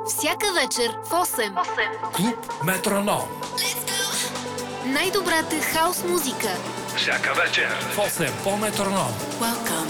Всяка вечер в 8. Клуб Метроном. Най-добрата хаос музика. Всяка вечер в 8 по Метроном. Welcome